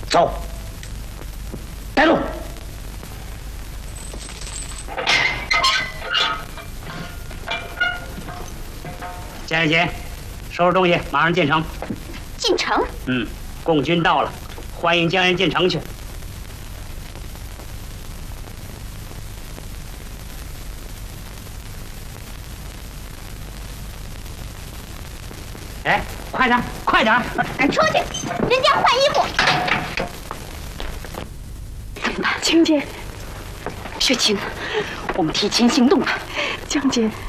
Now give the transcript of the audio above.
走，带路。江小姐，收拾东西，马上进城。 进城？ 共军到了，欢迎江人进城去。哎，快点，快点！ 出去，人家换衣服。 怎么办，青姐？雪晴，我们提前行动吧。江姐。